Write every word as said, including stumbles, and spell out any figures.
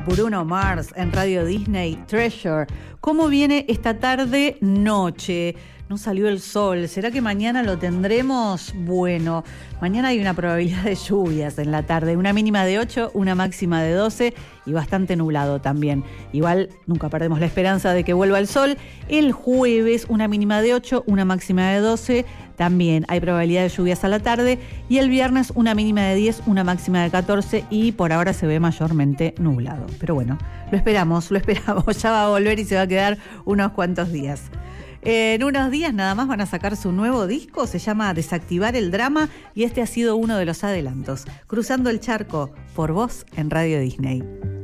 Bruno Mars en Radio Disney, Treasure. ¿Cómo viene esta tarde noche? No salió el sol. ¿Será que mañana lo tendremos? Bueno, mañana hay una probabilidad de lluvias en la tarde. Una mínima de ocho, una máxima de doce y bastante nublado también. Igual nunca perdemos la esperanza de que vuelva el sol. El jueves una mínima de ocho, una máxima de doce. También hay probabilidad de lluvias a la tarde. Y el viernes una mínima de diez, una máxima de catorce y por ahora se ve mayormente nublado. Pero bueno, lo esperamos, lo esperamos. Ya va a volver y se va a quedar unos cuantos días. En unos días nada más van a sacar su nuevo disco, se llama Desactivar el Drama y este ha sido uno de los adelantos. Cruzando el charco, por vos en Radio Disney.